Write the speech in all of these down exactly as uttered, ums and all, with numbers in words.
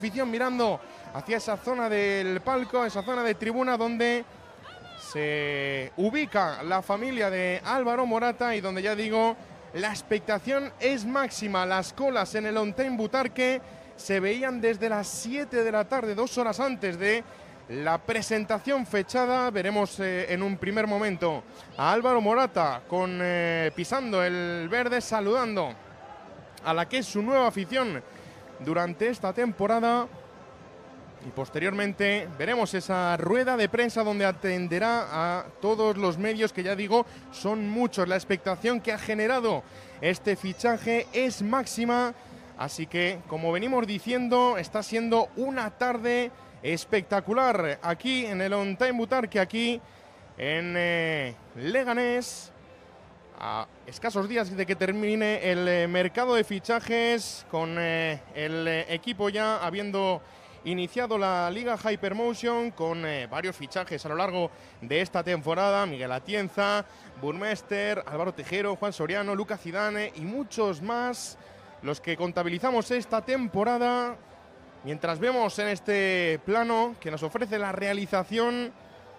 afición mirando hacia esa zona del palco, esa zona de tribuna donde se ubica la familia de Álvaro Morata y donde, ya digo, la expectación es máxima. Las colas en el On Time Butarque se veían desde las siete de la tarde, dos horas antes de la presentación fechada. Veremos eh, en un primer momento a Álvaro Morata con, eh, pisando el verde, saludando a la que es su nueva afición durante esta temporada, y posteriormente veremos esa rueda de prensa donde atenderá a todos los medios, que ya digo son muchos. La expectación que ha generado este fichaje es máxima, así que, como venimos diciendo, está siendo una tarde espectacular aquí en el On Time Butarque, aquí en eh, Leganés, a escasos días de que termine el eh, mercado de fichajes, con eh, el eh, equipo ya habiendo iniciado la Liga Hypermotion, con eh, varios fichajes a lo largo de esta temporada: Miguel Atienza, Burmester, Álvaro Tejero, Juan Soriano, Lucas Zidane y muchos más, los que contabilizamos esta temporada. Mientras vemos en este plano que nos ofrece la realización,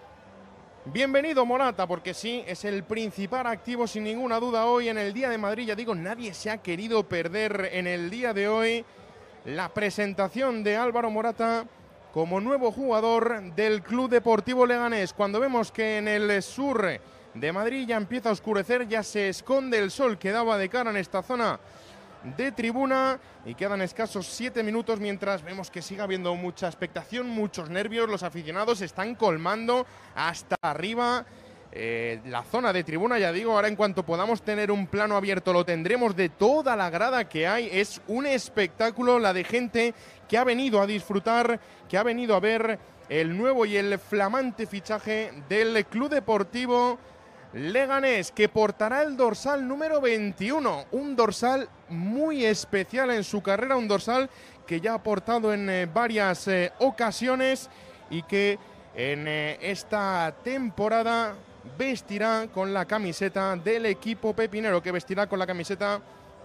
bienvenido Morata, porque sí, es el principal activo sin ninguna duda hoy en el Día de Madrid. Ya digo, nadie se ha querido perder en el día de hoy la presentación de Álvaro Morata como nuevo jugador del Club Deportivo Leganés. Cuando vemos que en el sur de Madrid ya empieza a oscurecer, ya se esconde el sol que daba de cara en esta zona de tribuna, y quedan escasos siete minutos mientras vemos que sigue habiendo mucha expectación, muchos nervios. Los aficionados están colmando hasta arriba eh, la zona de tribuna. Ya digo, ahora en cuanto podamos tener un plano abierto lo tendremos de toda la grada que hay. Es un espectáculo la de gente que ha venido a disfrutar, que ha venido a ver el nuevo y el flamante fichaje del Club Deportivo Leganés, que portará el dorsal número veintiuno, un dorsal muy especial en su carrera, un dorsal que ya ha portado en eh, varias eh, ocasiones, y que en eh, esta temporada vestirá con la camiseta del equipo pepinero, que vestirá con la camiseta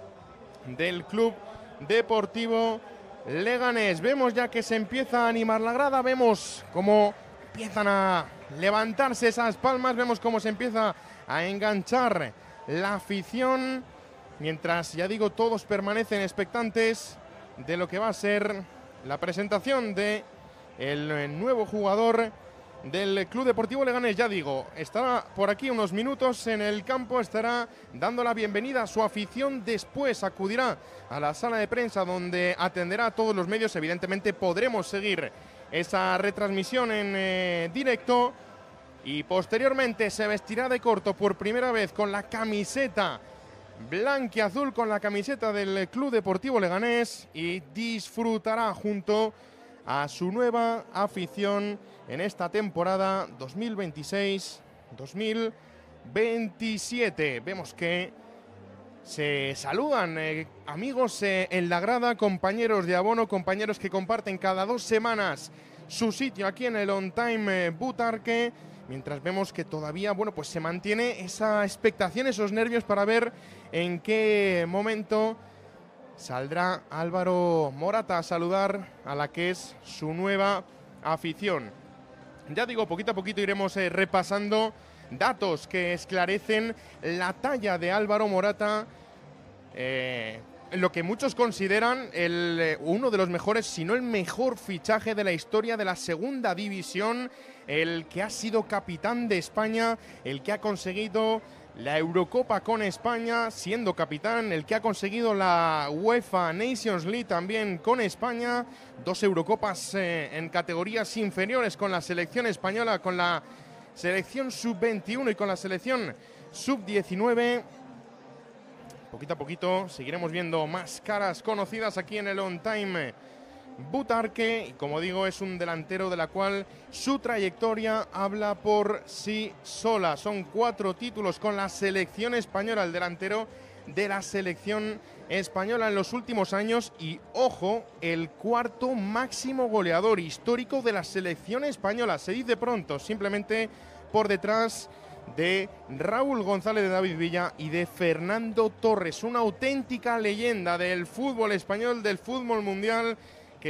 del Club Deportivo Leganés. Vemos ya que se empieza a animar la grada, vemos cómo empiezan a levantarse esas palmas, vemos cómo se empieza a enganchar la afición, mientras, ya digo, todos permanecen expectantes de lo que va a ser la presentación de el nuevo jugador del Club Deportivo Leganés. Ya digo, estará por aquí unos minutos en el campo, estará dando la bienvenida a su afición, después acudirá a la sala de prensa donde atenderá a todos los medios. Evidentemente podremos seguir esa retransmisión en eh, directo, y posteriormente se vestirá de corto por primera vez con la camiseta blanquiazul, con la camiseta del Club Deportivo Leganés, y disfrutará junto a su nueva afición en esta temporada dos mil veintiséis dos mil veintisiete. Vemos que se saludan eh, amigos eh, en la grada, compañeros de abono, compañeros que comparten cada dos semanas su sitio aquí en el On Time eh, Butarque, mientras vemos que todavía, bueno, pues se mantiene esa expectación, esos nervios para ver en qué momento saldrá Álvaro Morata a saludar a la que es su nueva afición. Ya digo, poquito a poquito iremos eh, repasando datos que esclarecen la talla de Álvaro Morata, eh, lo que muchos consideran el, eh, uno de los mejores, si no el mejor fichaje de la historia de la segunda división, el que ha sido capitán de España, el que ha conseguido la Eurocopa con España siendo capitán, el que ha conseguido la UEFA Nations League también con España, dos Eurocopas eh, en categorías inferiores con la selección española, con la selección sub veintiuno y con la selección sub diecinueve. Poquito a poquito seguiremos viendo más caras conocidas aquí en el On Time Butarque, y como digo, es un delantero de la cual su trayectoria habla por sí sola. Son cuatro títulos con la selección española, el delantero de la selección española en los últimos años, y ojo, el cuarto máximo goleador histórico de la selección española. Se dice pronto, simplemente por detrás de Raúl González, de David Villa y de Fernando Torres. Una auténtica leyenda del fútbol español, del fútbol mundial,